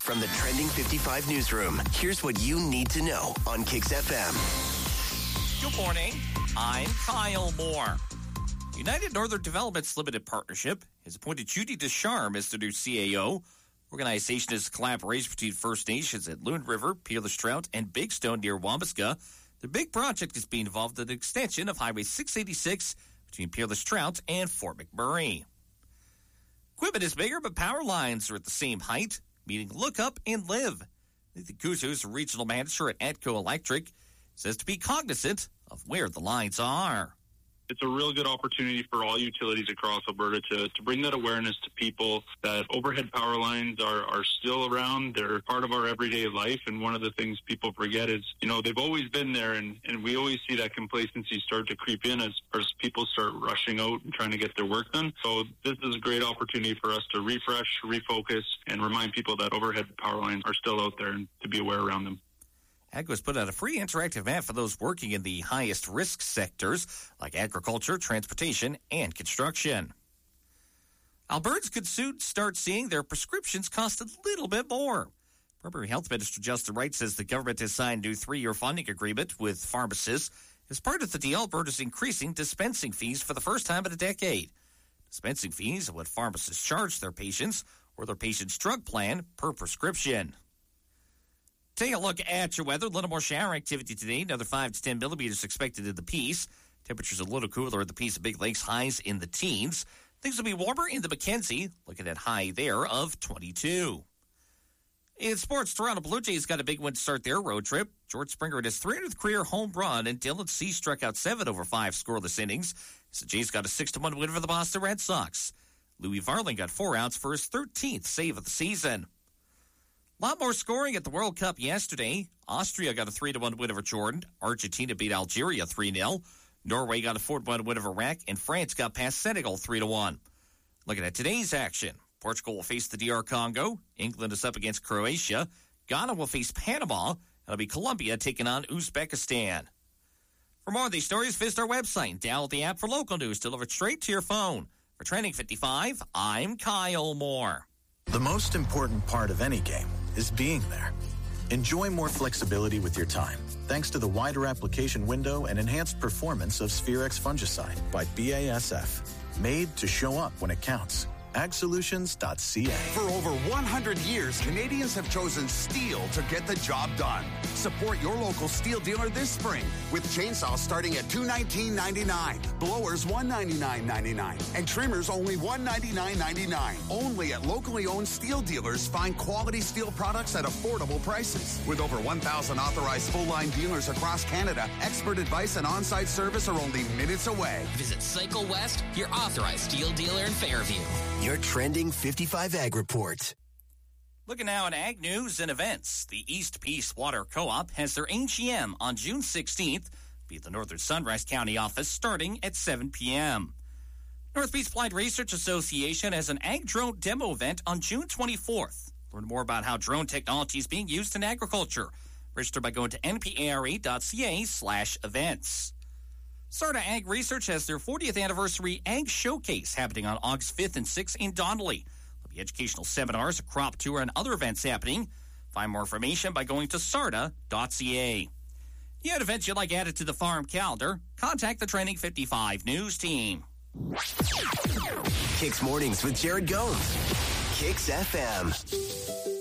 From the Trending 55 newsroom, here's what you need to know on Kicks FM. Good morning. I'm Kyle Moore. United Northern Developments Limited Partnership has appointed Judy Descharmes as the new CAO. Organization is a collaboration between First Nations at Loon River, Peerless Trout, and Big Stone near Wabasca. The big project is being involved in the extension of Highway 686 between Peerless Trout and Fort McMurray. Equipment is bigger, but power lines are at the same height, meaning look up and live. Nathan Kuzu, regional manager at Atco Electric, says to be cognizant of where the lines are. It's a real good opportunity for all utilities across Alberta to bring that awareness to people that overhead power lines are still around. They're part of our everyday life. And one of the things people forget is, they've always been there. And we always see that complacency start to creep in as people start rushing out and trying to get their work done. So this is a great opportunity for us to refresh, refocus, and remind people that overhead power lines are still out there and to be aware around them. AGCO has put out a free interactive map for those working in the highest risk sectors like agriculture, transportation, and construction. Albertans could soon start seeing their prescriptions cost a little bit more. Primary Health Minister Justin Wright says the government has signed a new 3-year funding agreement with pharmacists. As part of the deal, Alberta is increasing dispensing fees for the first time in a decade. Dispensing fees are what pharmacists charge their patients or their patient's drug plan per prescription. Take a look at your weather. A little more shower activity today. Another 5 to 10 millimeters expected in the Peace. Temperatures a little cooler at the Peace and Big Lakes. Highs in the teens. Things will be warmer in the Mackenzie. Looking at high there of 22. In sports, Toronto Blue Jays got a big win to start their road trip. George Springer had his 300th career home run, and Dylan Cease struck out 7 over 5 scoreless innings. So the Jays got a 6-1 win for the Boston Red Sox. Louis Varling got 4 outs for his 13th save of the season. A lot more scoring at the World Cup yesterday. Austria got a 3-1 win over Jordan. Argentina beat Algeria 3-0. Norway got a 4-1 win over Iraq. And France got past Senegal 3-1. Looking at today's action, Portugal will face the DR Congo. England is up against Croatia. Ghana will face Panama. It'll be Colombia taking on Uzbekistan. For more of these stories, visit our website and download the app for local news delivered straight to your phone. For Trending 55, I'm Kyle Moore. The most important part of any game is being there. Enjoy more flexibility with your time thanks to the wider application window and enhanced performance of Spherex fungicide by BASF. Made to show up when it counts. AgSolutions.ca. For over 100 years, Canadians have chosen steel to get the job done. Support your local steel dealer this spring with chainsaws starting at $219.99, blowers $199.99, and trimmers only $199.99. Only at locally owned steel dealers. Find quality steel products at affordable prices. With over 1,000 authorized full-line dealers across Canada, expert advice and on-site service are only minutes away. Visit Cycle West, your authorized steel dealer in Fairview. Your Trending 55 Ag Report. Looking now at ag news and events. The East Peace Water Co-op has their AGM on June 16th. Be at the Northern Sunrise County office starting at 7 p.m. North Peace Applied Research Association has an ag drone demo event on June 24th. Learn more about how drone technology is being used in agriculture. Register by going to npara.ca/events. Sarda Ag Research has their 40th anniversary Ag Showcase happening on August 5th and 6th in Donnelly. There'll be educational seminars, a crop tour, and other events happening. Find more information by going to sarda.ca. You had events you'd like added to the farm calendar? Contact the Trending 55 News team. Kicks Mornings with Jared Gomes. Kicks FM.